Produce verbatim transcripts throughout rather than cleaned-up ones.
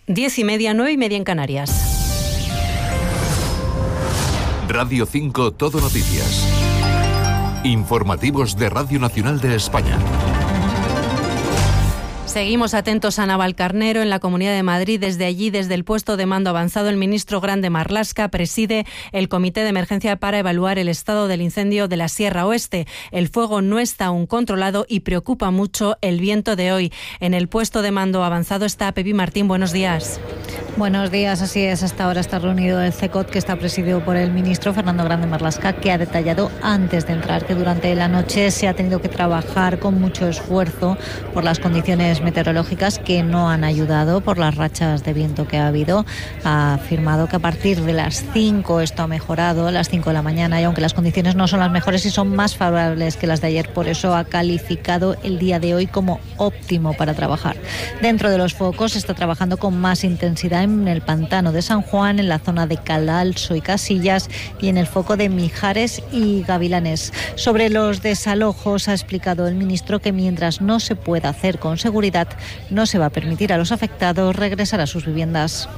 Diez y media, nueve y media en Canarias. Radio cinco Todo Noticias. Informativos de Radio Nacional de España. Seguimos atentos a Navalcarnero, en la Comunidad de Madrid. Desde allí, desde el puesto de mando avanzado, el ministro Grande Marlaska preside el comité de emergencia para evaluar el estado del incendio de la Sierra Oeste. El fuego no está aún controlado y preocupa mucho el viento de hoy. En el puesto de mando avanzado está Pepi Martín. Buenos días. Buenos días, así es. Hasta ahora está reunido el C E C O T, que está presidido por el ministro Fernando Grande Marlaska, que ha detallado antes de entrar que durante la noche se ha tenido que trabajar con mucho esfuerzo por las condiciones meteorológicas que no han ayudado, por las rachas de viento que ha habido. Ha afirmado que a partir de las cinco esto ha mejorado, a las cinco de la mañana, y aunque las condiciones no son las mejores y son más favorables que las de ayer, por eso ha calificado el día de hoy como óptimo para trabajar. Dentro de los focos se está trabajando con más intensidad en el pantano de San Juan, en la zona de Calalso y Casillas y en el foco de Mijares y Gavilanes. Sobre los desalojos ha explicado el ministro que mientras no se pueda hacer con seguridad, no se va a permitir a los afectados regresar a sus viviendas.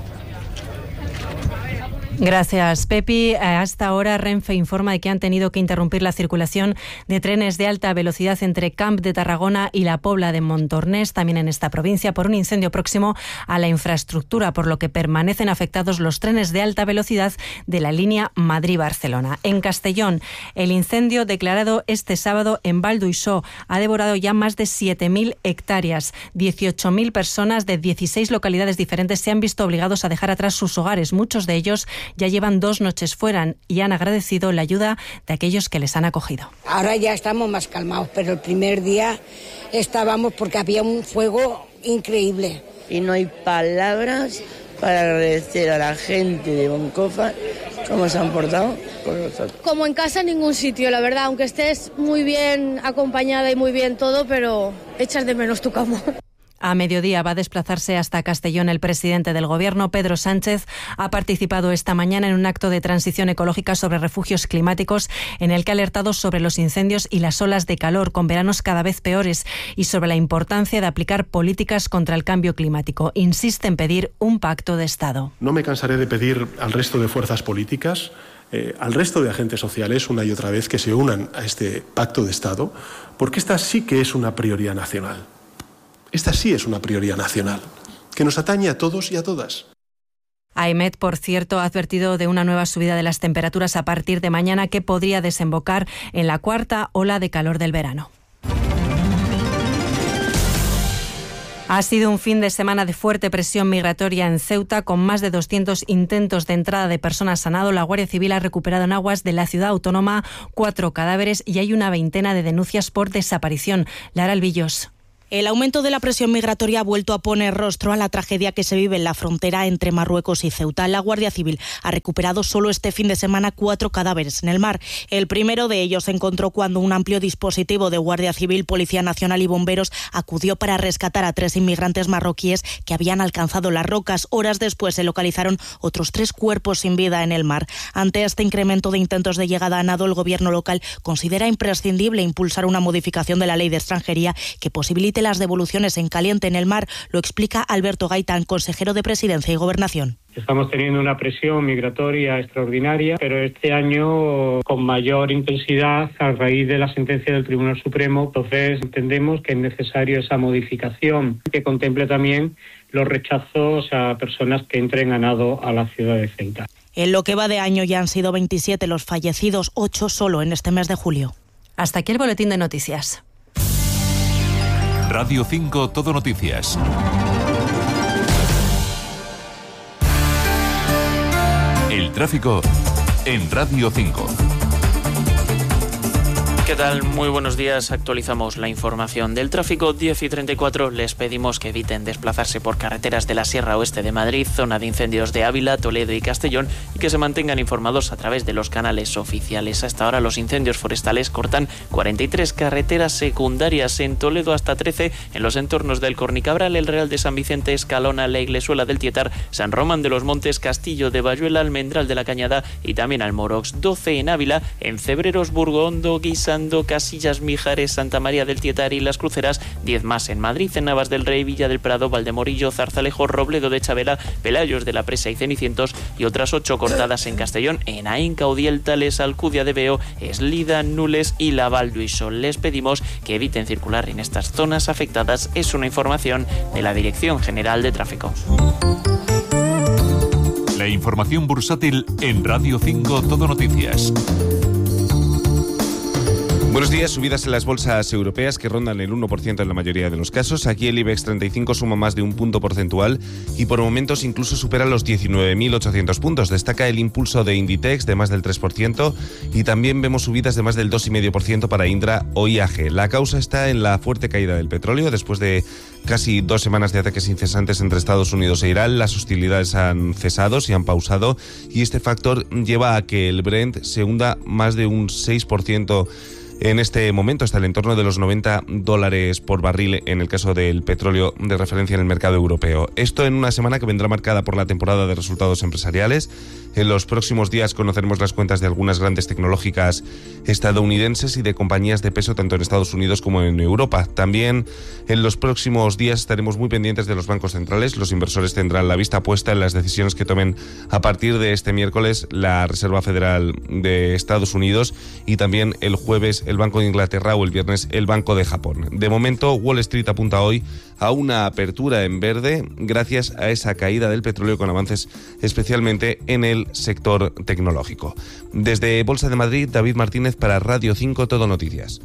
Gracias, Pepi. Hasta ahora Renfe informa de que han tenido que interrumpir la circulación de trenes de alta velocidad entre Camp de Tarragona y la Pobla de Montornès, también en esta provincia, por un incendio próximo a la infraestructura, por lo que permanecen afectados los trenes de alta velocidad de la línea Madrid-Barcelona. En Castellón, el incendio declarado este sábado en Val d'Uixó ha devorado ya más de siete mil hectáreas. dieciocho mil personas de dieciséis localidades diferentes se han visto obligados a dejar atrás sus hogares. Muchos de ellos ya llevan dos noches fuera y han agradecido la ayuda de aquellos que les han acogido. Ahora ya estamos más calmados, pero el primer día estábamos porque había un fuego increíble. Y no hay palabras para agradecer a la gente de Moncofa cómo se han portado con nosotros. Como en casa en ningún sitio, la verdad, aunque estés muy bien acompañada y muy bien todo, pero echas de menos tu cama. A mediodía va a desplazarse hasta Castellón el presidente del Gobierno, Pedro Sánchez. Ha participado esta mañana en un acto de transición ecológica sobre refugios climáticos en el que ha alertado sobre los incendios y las olas de calor con veranos cada vez peores y sobre la importancia de aplicar políticas contra el cambio climático. Insiste en pedir un pacto de Estado. No me cansaré de pedir al resto de fuerzas políticas, eh, al resto de agentes sociales, una y otra vez, que se unan a este pacto de Estado, porque esta sí que es una prioridad nacional. Esta sí es una prioridad nacional, que nos atañe a todos y a todas. AEMET, por cierto, ha advertido de una nueva subida de las temperaturas a partir de mañana que podría desembocar en la cuarta ola de calor del verano. Ha sido un fin de semana de fuerte presión migratoria en Ceuta, con más de doscientos intentos de entrada de personas a nado. La Guardia Civil ha recuperado en aguas de la ciudad autónoma cuatro cadáveres y hay una veintena de denuncias por desaparición. Lara Albillos. El aumento de la presión migratoria ha vuelto a poner rostro a la tragedia que se vive en la frontera entre Marruecos y Ceuta. La Guardia Civil ha recuperado solo este fin de semana cuatro cadáveres en el mar. El primero de ellos se encontró cuando un amplio dispositivo de Guardia Civil, Policía Nacional y bomberos acudió para rescatar a tres inmigrantes marroquíes que habían alcanzado las rocas. Horas después se localizaron otros tres cuerpos sin vida en el mar. Ante este incremento de intentos de llegada a nado, el gobierno local considera imprescindible impulsar una modificación de la ley de extranjería que posibilite las devoluciones en caliente en el mar. Lo explica Alberto Gaitán, consejero de Presidencia y Gobernación. Estamos teniendo una presión migratoria extraordinaria, pero este año con mayor intensidad a raíz de la sentencia del Tribunal Supremo. Entonces entendemos que es necesario esa modificación que contemple también los rechazos a personas que entren a nado a la ciudad de Ceuta. En lo que va de año ya han sido veintisiete los fallecidos, ocho solo en este mes de julio. Hasta aquí el boletín de noticias. Radio cinco Todo Noticias. El tráfico en Radio cinco. ¿Qué tal? Muy buenos días. Actualizamos la información del tráfico. diez y treinta y cuatro. Les pedimos que eviten desplazarse por carreteras de la Sierra Oeste de Madrid, zona de incendios de Ávila, Toledo y Castellón, y que se mantengan informados a través de los canales oficiales. Hasta ahora los incendios forestales cortan cuarenta y tres carreteras secundarias, en Toledo hasta trece, en los entornos del Cornicabral, el Real de San Vicente, Escalona, la Iglesuela del Tietar, San Román de los Montes, Castillo de Bayuela, Almendral de la Cañada y también Almorox. doce en Ávila, en Cebreros, Burgondo, Guisán, Hernando, Casillas, Mijares, Santa María del Tietar y Las Cruceras, diez más en Madrid, en Navas del Rey, Villa del Prado, Valdemorillo, Zarzalejo, Robledo de Chabela, Pelayos de la Presa y Cenicientos, y otras ocho cortadas en Castellón, en Aín, Caudiel, Tales, Alcudia de Veo, Eslida, Nules y Lavalduiso. Les pedimos que eviten circular en estas zonas afectadas. Es una información de la Dirección General de Tráfico. La información bursátil en Radio cinco Todo Noticias. Buenos días. Subidas en las bolsas europeas que rondan el uno por ciento en la mayoría de los casos. Aquí el IBEX treinta y cinco suma más de un punto porcentual y por momentos incluso supera los diecinueve mil ochocientos puntos. Destaca el impulso de Inditex de más del tres por ciento y también vemos subidas de más del dos coma cinco por ciento para Indra o I A G. La causa está en la fuerte caída del petróleo. Después de casi dos semanas de ataques incesantes entre Estados Unidos e Irán, las hostilidades han cesado, se han pausado, y este factor lleva a que el Brent se hunda más de un seis por ciento en este momento, hasta el entorno de los noventa dólares por barril en el caso del petróleo de referencia en el mercado europeo. Esto en una semana que vendrá marcada por la temporada de resultados empresariales. En los próximos días conoceremos las cuentas de algunas grandes tecnológicas estadounidenses y de compañías de peso tanto en Estados Unidos como en Europa. También en los próximos días estaremos muy pendientes de los bancos centrales. Los inversores tendrán la vista puesta en las decisiones que tomen a partir de este miércoles la Reserva Federal de Estados Unidos y también el jueves el Banco de Inglaterra o el viernes el Banco de Japón. De momento, Wall Street apunta hoy a una apertura en verde gracias a esa caída del petróleo con avances especialmente en el sector tecnológico. Desde Bolsa de Madrid, David Martínez para Radio cinco Todo Noticias.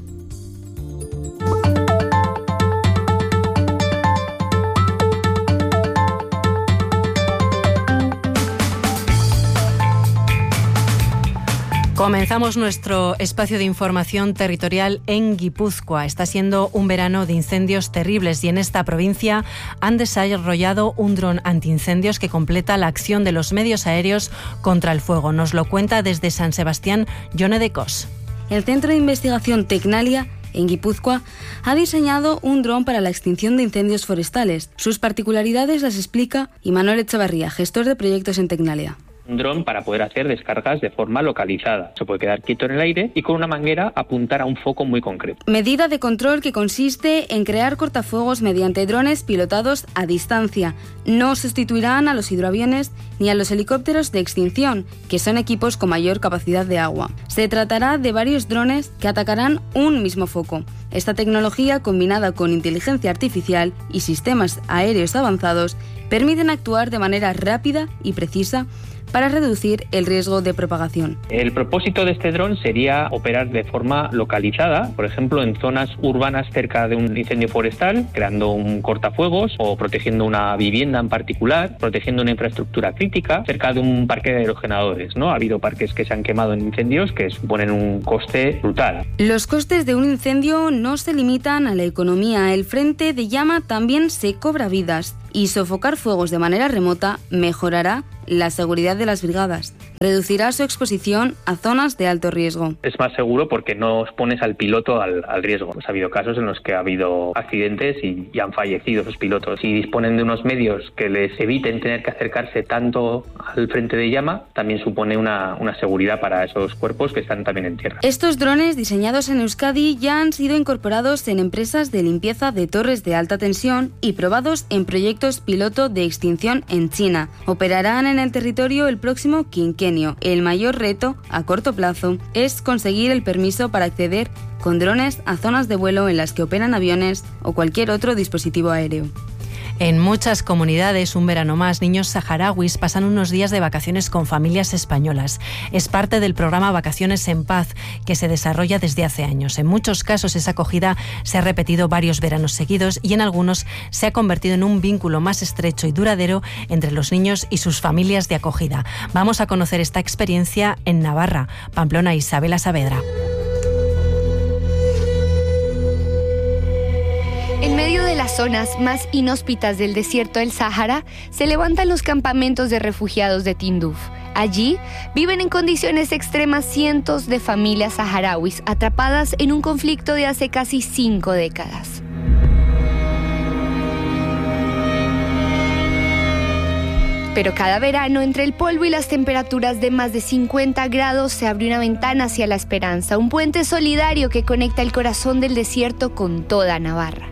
Comenzamos nuestro espacio de información territorial en Guipúzcoa. Está siendo un verano de incendios terribles y en esta provincia han desarrollado un dron antiincendios que completa la acción de los medios aéreos contra el fuego. Nos lo cuenta desde San Sebastián Yone de Cos. El Centro de Investigación Tecnalia en Guipúzcoa ha diseñado un dron para la extinción de incendios forestales. Sus particularidades las explica Imanol Echavarría, gestor de proyectos en Tecnalia. Un dron para poder hacer descargas de forma localizada. Se puede quedar quieto en el aire y con una manguera apuntar a un foco muy concreto. Medida de control que consiste en crear cortafuegos mediante drones pilotados a distancia. No sustituirán a los hidroaviones ni a los helicópteros de extinción, que son equipos con mayor capacidad de agua. Se tratará de varios drones que atacarán un mismo foco. Esta tecnología, combinada con inteligencia artificial y sistemas aéreos avanzados, permiten actuar de manera rápida y precisa para reducir el riesgo de propagación. El propósito de este dron sería operar de forma localizada, por ejemplo, en zonas urbanas cerca de un incendio forestal, creando un cortafuegos o protegiendo una vivienda en particular, protegiendo una infraestructura crítica, cerca de un parque de aerogeneradores, ¿no? Ha habido parques que se han quemado en incendios que suponen un coste brutal. Los costes de un incendio no se limitan a la economía. El frente de llama también se cobra vidas y sofocar fuegos de manera remota mejorará la seguridad de las brigadas. Reducirá su exposición a zonas de alto riesgo. Es más seguro porque no expones al piloto al, al riesgo. Pues ha habido casos en los que ha habido accidentes y, y han fallecido esos pilotos. Si disponen de unos medios que les eviten tener que acercarse tanto al frente de llama, también supone una, una seguridad para esos cuerpos que están también en tierra. Estos drones diseñados en Euskadi ya han sido incorporados en empresas de limpieza de torres de alta tensión y probados en proyectos piloto de extinción en China. Operarán en el territorio el próximo quinquenio. El mayor reto, a corto plazo, es conseguir el permiso para acceder con drones a zonas de vuelo en las que operan aviones o cualquier otro dispositivo aéreo. En muchas comunidades, un verano más, niños saharauis pasan unos días de vacaciones con familias españolas. Es parte del programa Vacaciones en Paz, que se desarrolla desde hace años. En muchos casos, esa acogida se ha repetido varios veranos seguidos y en algunos se ha convertido en un vínculo más estrecho y duradero entre los niños y sus familias de acogida. Vamos a conocer esta experiencia en Navarra. Pamplona, Isabela Saavedra. En medio de las zonas más inhóspitas del desierto del Sáhara, se levantan los campamentos de refugiados de Tinduf. Allí viven en condiciones extremas cientos de familias saharauis atrapadas en un conflicto de hace casi cinco décadas. Pero cada verano, entre el polvo y las temperaturas de más de cincuenta grados, se abre una ventana hacia la esperanza, un puente solidario que conecta el corazón del desierto con toda Navarra.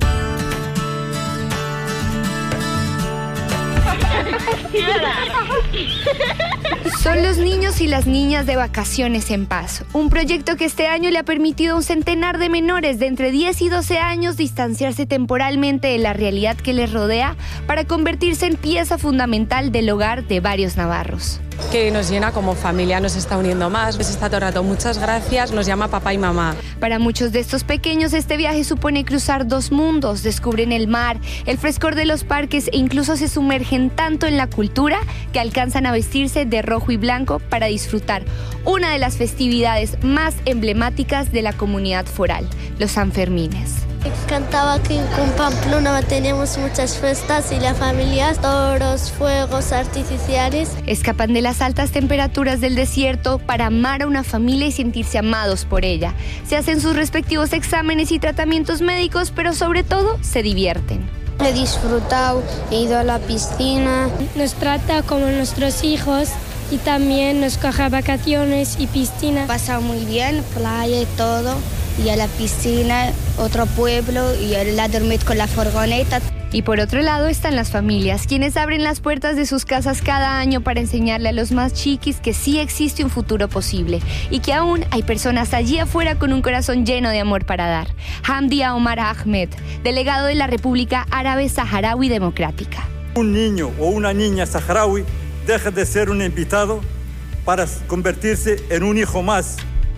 Son los niños y las niñas de Vacaciones en Paz, un proyecto que este año le ha permitido a un centenar de menores de entre diez y doce años distanciarse temporalmente de la realidad que les rodea para convertirse en pieza fundamental del hogar de varios navarros. Que nos llena como familia, nos está uniendo más, nos está todo el rato, muchas gracias, nos llama papá y mamá. Para muchos de estos pequeños este viaje supone cruzar dos mundos, descubren el mar, el frescor de los parques e incluso se sumergen tanto en la cultura que alcanzan a vestirse de rojo y blanco para disfrutar una de las festividades más emblemáticas de la comunidad foral, los Sanfermines. Me encantaba que con Pamplona tenemos muchas fiestas y la familia, toros, fuegos artificiales. Escapan de las altas temperaturas del desierto para amar a una familia y sentirse amados por ella. Se hacen sus respectivos exámenes y tratamientos médicos, pero sobre todo se divierten. He disfrutado, he ido a la piscina. Nos trata como nuestros hijos y también nos coge vacaciones y piscina. Pasa muy bien, playa y todo. Y a la piscina, otro pueblo, y él a dormir con la furgoneta. Y por otro lado están las familias, quienes abren las puertas de sus casas cada año para enseñarle a los más chiquis que sí existe un futuro posible y que aún hay personas allí afuera con un corazón lleno de amor para dar. Hamdi Omar Ahmed, delegado de la República Árabe Saharaui Democrática. Un niño o una niña saharaui deja de ser un invitado para convertirse en un hijo más.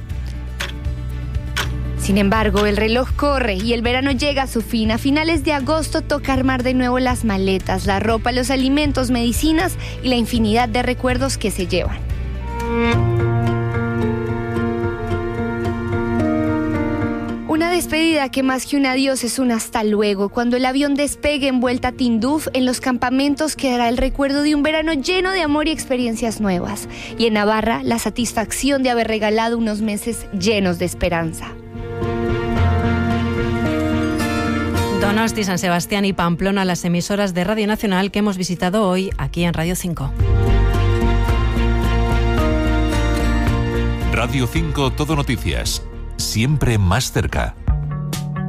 Sin embargo, el reloj corre y el verano llega a su fin. A finales de agosto toca armar de nuevo las maletas, la ropa, los alimentos, medicinas y la infinidad de recuerdos que se llevan. Una despedida que más que un adiós es un hasta luego. Cuando el avión despegue en vuelta a Tinduf, en los campamentos quedará el recuerdo de un verano lleno de amor y experiencias nuevas. Y en Navarra, la satisfacción de haber regalado unos meses llenos de esperanza. Donosti, San Sebastián y Pamplona, las emisoras de Radio Nacional que hemos visitado hoy aquí en Radio cinco. Radio cinco Todo Noticias, siempre más cerca.